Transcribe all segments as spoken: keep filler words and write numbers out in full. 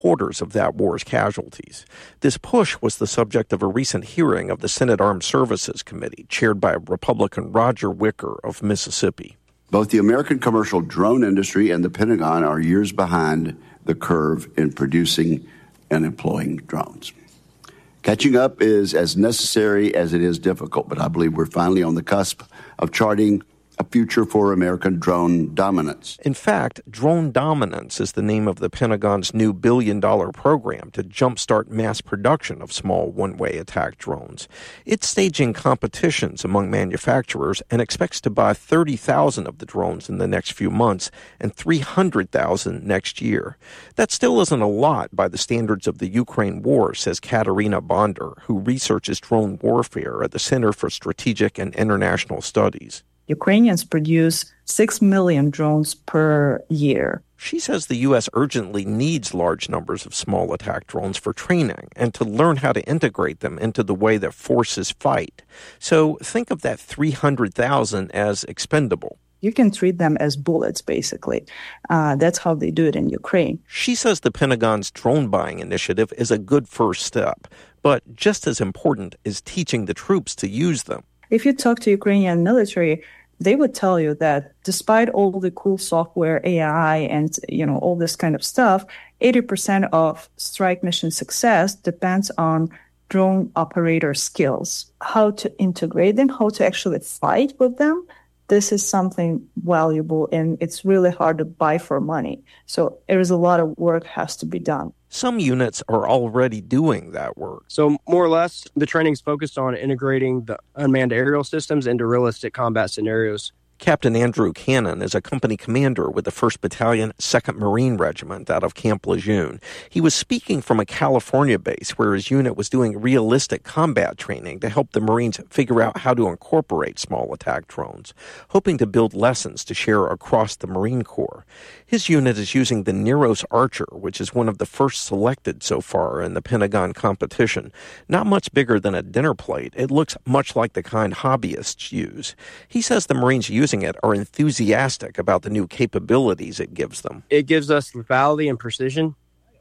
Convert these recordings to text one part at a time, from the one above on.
quarters of that war's casualties. This push was the subject of a recent hearing of the Senate Armed Services Committee, chaired by Republican Roger Wicker of Mississippi. Both the American commercial drone industry and the Pentagon are years behind the curve in producing and employing drones. Catching up is as necessary as it is difficult, but I believe we're finally on the cusp of charting a future for American drone dominance. In fact, Drone Dominance is the name of the Pentagon's new billion-dollar program to jumpstart mass production of small one-way attack drones. It's staging competitions among manufacturers and expects to buy thirty thousand of the drones in the next few months and three hundred thousand next year. That still isn't a lot by the standards of the Ukraine war, says Katerina Bonder, who researches drone warfare at the Center for Strategic and International Studies. Ukrainians produce six million drones per year. She says the U S urgently needs large numbers of small attack drones for training and to learn how to integrate them into the way that forces fight. So think of that three hundred thousand as expendable. You can treat them as bullets, basically. Uh, that's how they do it in Ukraine. She says the Pentagon's drone buying initiative is a good first step, but just as important is teaching the troops to use them. If you talk to Ukrainian military, they would tell you that despite all the cool software, A I, and you know all this kind of stuff, eighty percent of strike mission success depends on drone operator skills. How to integrate them, how to actually fight with them. This is something valuable, and it's really hard to buy for money. So there is a lot of work has to be done. Some units are already doing that work. So more or less, the training is focused on integrating the unmanned aerial systems into realistic combat scenarios. Captain Andrew Cannon is a company commander with the first Battalion, second Marine Regiment out of Camp Lejeune. He was speaking from a California base where his unit was doing realistic combat training to help the Marines figure out how to incorporate small attack drones, hoping to build lessons to share across the Marine Corps. His unit is using the Neros Archer, which is one of the first selected so far in the Pentagon competition. Not much bigger than a dinner plate, it looks much like the kind hobbyists use. He says the Marines use it are enthusiastic about the new capabilities it gives them. It gives us lethality and precision.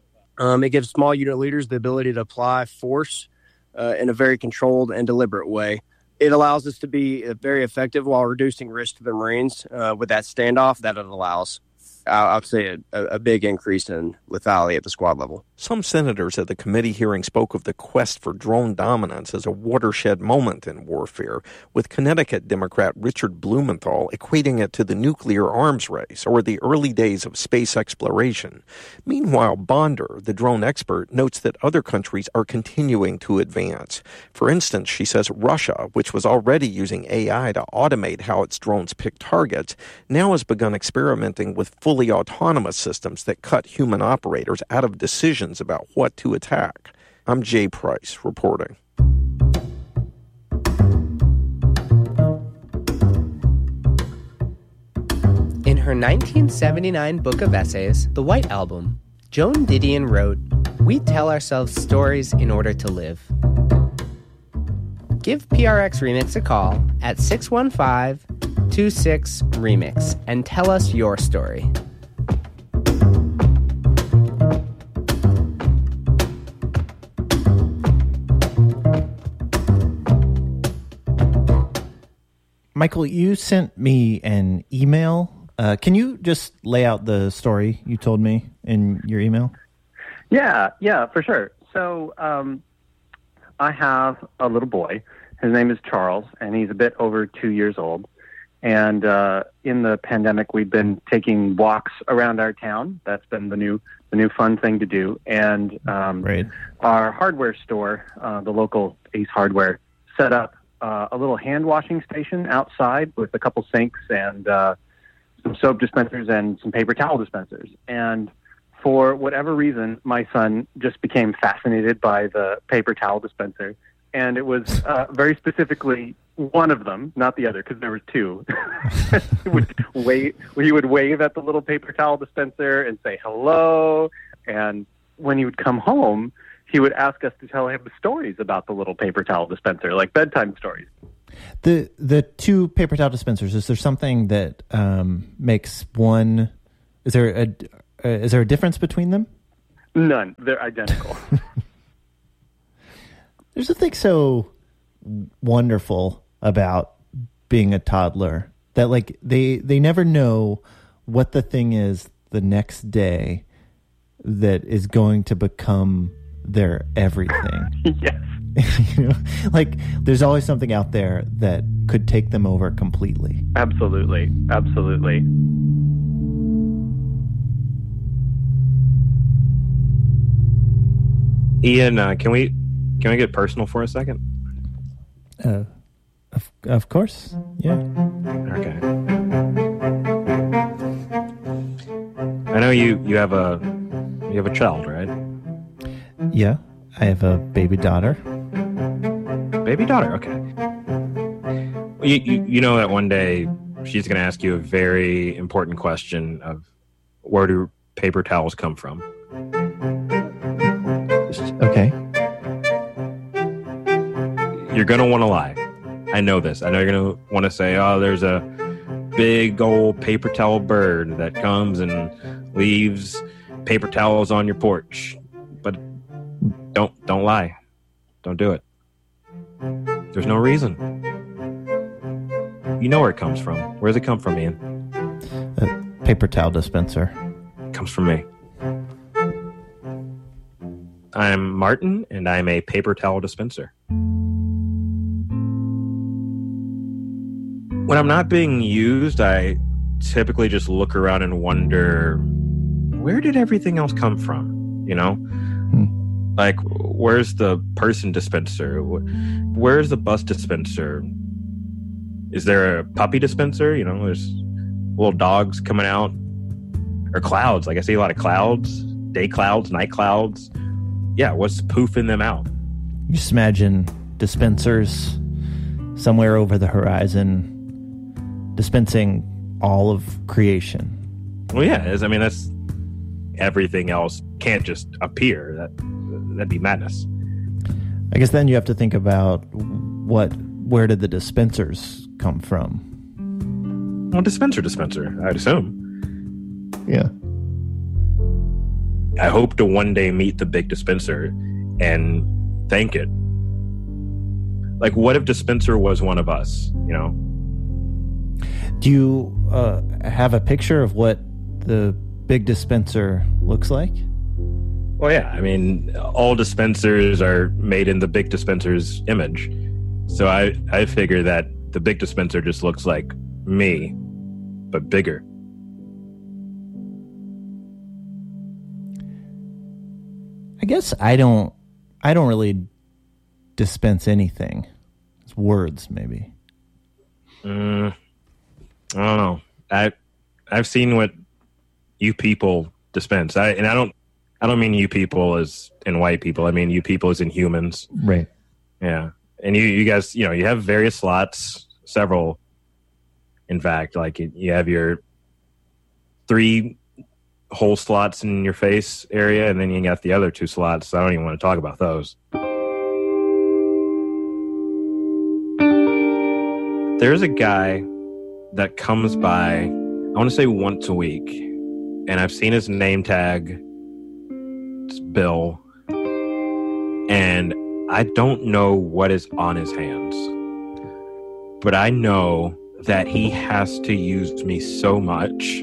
Um, it gives small unit leaders the ability to apply force uh, in a very controlled and deliberate way. It allows us to be uh, very effective while reducing risk to the Marines uh, with that standoff that it allows. I would say a, a big increase in lethality at the squad level. Some senators at the committee hearing spoke of the quest for drone dominance as a watershed moment in warfare, with Connecticut Democrat Richard Blumenthal equating it to the nuclear arms race or the early days of space exploration. Meanwhile, Bonder, the drone expert, notes that other countries are continuing to advance. For instance, she says Russia, which was already using A I to automate how its drones pick targets, now has begun experimenting with fully autonomous systems that cut human operators out of decisions about what to attack. I'm Jay Price, reporting. In her nineteen seventy-nine book of essays, The White Album, Joan Didion wrote, "We tell ourselves stories in order to live." Give P R X Remix a call at six one five, two six, remix and tell us your story. Michael, you sent me an email. Uh, can you just lay out the story you told me in your email? Yeah, yeah, for sure. So um, I have a little boy. His name is Charles, and he's a bit over two years old. And uh, in the pandemic, we've been taking walks around our town. That's been the new the new fun thing to do. And um, right. Our hardware store, uh, the local Ace Hardware, set up uh, a little hand washing station outside with a couple sinks and uh, some soap dispensers and some paper towel dispensers. And for whatever reason, my son just became fascinated by the paper towel dispenser. And it was uh, very specifically one of them, not the other, because there were two. he, would wave, he would wave at the little paper towel dispenser and say hello. And when he would come home, he would ask us to tell him stories about the little paper towel dispenser, like bedtime stories. The the two paper towel dispensers, is there something that um, makes one? Is there a uh, is there a difference between them? None. They're identical. There's something so wonderful about being a toddler that, like, they they never know what the thing is the next day that is going to become their everything. Yes. You know, like, there's always something out there that could take them over completely. Absolutely. Absolutely. Ian, uh, can we can we get personal for a second? Uh, of, of course. Yeah. Okay. I know you, you have a you have a child, right? Yeah. I have a baby daughter. Baby daughter, okay. Well, you, you you know that one day she's going to ask you a very important question of where do paper towels come from? Okay. You're going to want to lie. I know this. I know you're going to want to say, oh, there's a big old paper towel bird that comes and leaves paper towels on your porch. But don't don't lie. Don't do it. There's no reason. You know where it comes from. Where does it come from, Ian? A paper towel dispenser. It comes from me. I'm Martin, and I'm a paper towel dispenser. When I'm not being used, I typically just look around and wonder, where did everything else come from? You know? Hmm. Like, where's the person dispenser? Where's the bus dispenser? Is there a puppy dispenser? You know, there's little dogs coming out. Or clouds. Like, I see a lot of clouds. Day clouds, night clouds. Yeah, what's poofing them out? You just imagine dispensers somewhere over the horizon dispensing all of creation. Well, yeah, I mean, that's everything else can't just appear. That that'd be madness. I guess then you have to think about what, where did the dispensers come from? Well, dispenser, dispenser, I'd assume. Yeah. I hope to one day meet the big dispenser and thank it. Like, what if dispenser was one of us, you know? Do you uh, have a picture of what the big dispenser looks like? Well, yeah. I mean, all dispensers are made in the big dispenser's image. So I, I figure that the big dispenser just looks like me, but bigger. I guess I don't I don't really dispense anything. It's words, maybe. Mm, I don't know. I I've seen what you people dispense. I and I don't I don't mean you people as in white people. I mean you people as in humans. Right. Yeah. And you, you guys, you know, you have various slots, several, in fact. Like, you have your three hole slots in your face area, and then you got the other two slots. I don't even want to talk about those. There's a guy that comes by, I want to say once a week, and I've seen his name tag. It's Bill. And I don't know what is on his hands, but I know that he has to use me so much.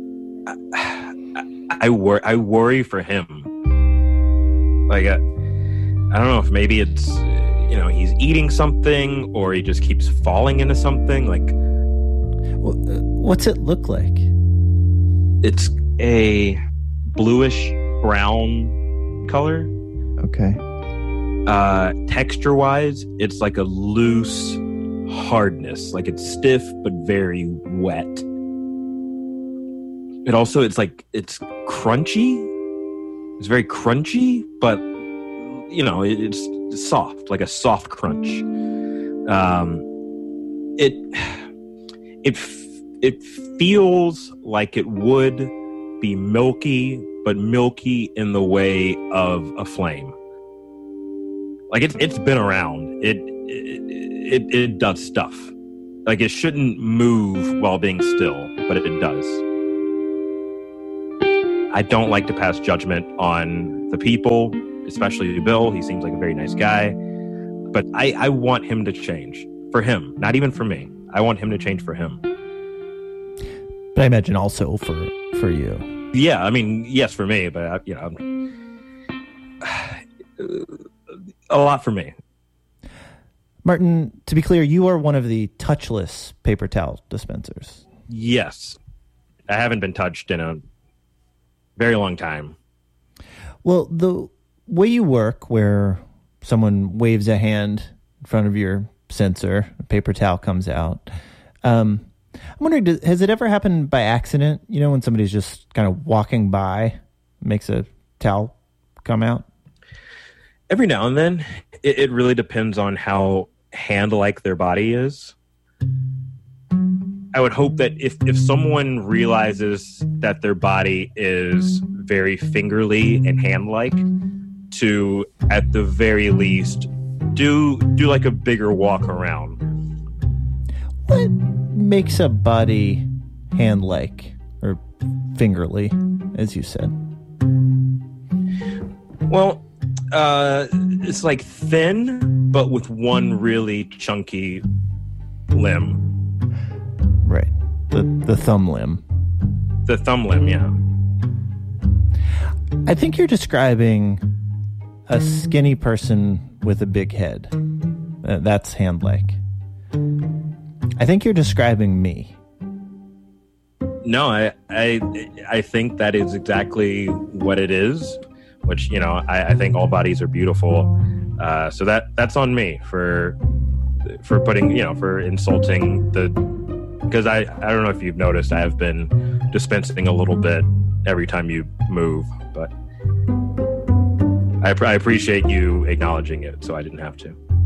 I, I, wor- I worry for him. Like, I, I don't know if maybe it's, you know, he's eating something or he just keeps falling into something. Like, well, uh, what's it look like? It's a bluish brown color. Okay. Uh, texture-wise, it's like a loose hardness. Like, it's stiff but very wet. It also, it's like, it's crunchy. It's very crunchy, but, you know, it, it's soft, like a soft crunch. Um, it, it, it feels like it would be milky, but milky in the way of a flame. Like, it's it's been around. It, it it it does stuff. Like, it shouldn't move while being still, but it, it does. I don't like to pass judgment on the people, especially Bill. He seems like a very nice guy. But I, I want him to change for him, not even for me. I want him to change for him. But I imagine also for, for you. Yeah, I mean, yes, for me, but, you know, a lot for me. Martin, to be clear, you are one of the touchless paper towel dispensers. Yes. I haven't been touched in a very long time. Well, the way you work, where someone waves a hand in front of your sensor, a paper towel comes out. Um, I'm wondering, does, has it ever happened by accident? You know, when somebody's just kind of walking by, makes a towel come out? Every now and then. It, it really depends on how hand-like their body is. I would hope that if, if someone realizes that their body is very fingerly and hand-like, to, at the very least, do do like a bigger walk around. What makes a body hand-like, or fingerly, as you said? Well, uh, it's like thin, but with one really chunky limb. Right. The the thumb limb. The thumb limb, yeah. I think you're describing a skinny person with a big head. Uh, that's hand-like. I think you're describing me. No, I, I I think that is exactly what it is. Which, you know, I, I think all bodies are beautiful. Uh, so that that's on me for for putting, you know, for insulting the. Because I, I don't know if you've noticed, I have been dispensing a little bit every time you move, but I, I appreciate you acknowledging it, so I didn't have to.